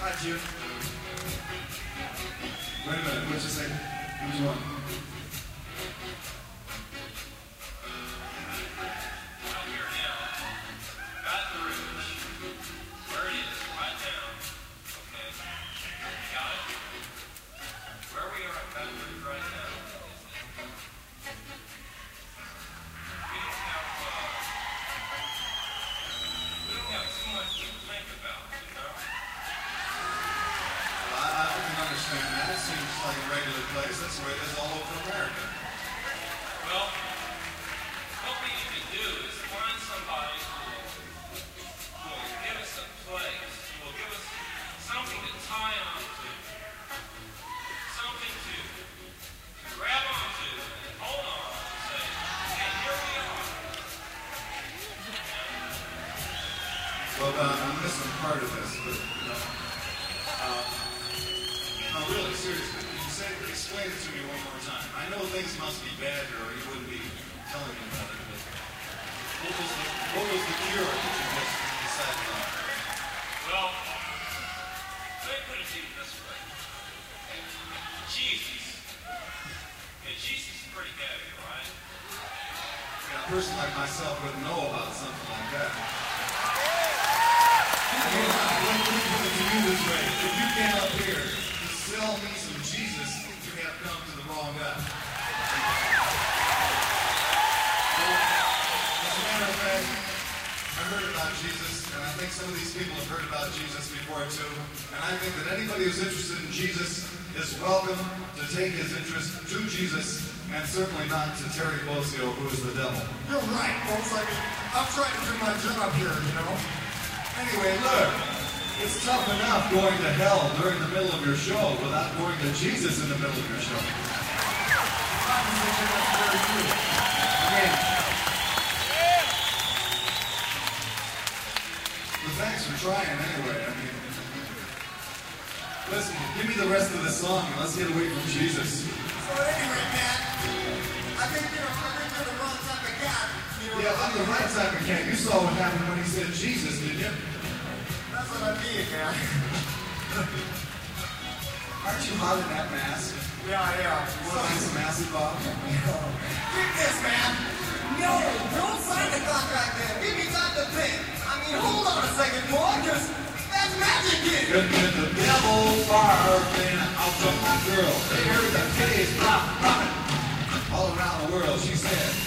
Right, Jim. Wait a minute, what'd you say? Which one? Out here now. Baton Rouge. Where it is, right now. Okay. Got it? Where we are at Baton Rouge right now is that we don't have too much to think about, you know? I can understand that. It seems like a regular place. That's the way it is all over America. Well, what we need to do is find somebody who will give us a place, who will give us something to tie on to, something to grab onto and hold on and say, hey, here we are. Well, I'm missing part of this, but, no, really, seriously, can you explain it to me one more time? I know things must be bad here, or you wouldn't be telling me about it, but what was the cure that you just decided on? Well, let me put it to you this way. Jesus. Yeah, Jesus is pretty heavy, right? A person like myself wouldn't know about something like that. Let me put it to you this way. If you came up here to sell me some Jesus, you have come to the wrong guy. Well, as a matter of fact, I heard about Jesus, and I think some of these people have heard about Jesus before too. And I think that anybody who's interested in Jesus is welcome to take his interest to Jesus, and certainly not to Terry Bozzio, who is the devil. You're right, folks. I'm trying to do my job here, you know. Anyway, look, it's tough enough going to hell during the middle of your show without going to Jesus in the middle of your show. Well, thanks for trying anyway. I mean, listen, give me the rest of the song and let's get away from Jesus. So anyway, man, I think you're the wrong type of cat. Yeah, I'm the right type of cat. You saw what happened when he said Jesus, didn't you? That's what I mean, man. Aren't you hot in that mask? Yeah, I am. Want to some acid, Bob? Get this, man. No, don't sign the contract then. Give me time to think. I mean, hold on a second, boy, because that's magic here. Couldn't the devil barking out from my girl? They heard the kitties pop, popping all around the world. She said,